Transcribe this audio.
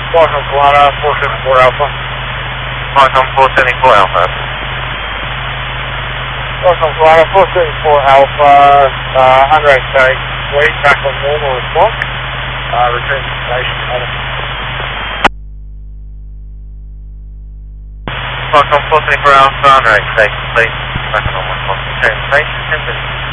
Welcome Florida 474 Alpha. Welcome 474 Alpha. Welcome Florida 474 Alpha, unrate stage 3, back on normal response. Return to station, over. Welcome 474 Alpha, unrate stage 3, back on normal response. Return to station, 10 minutes.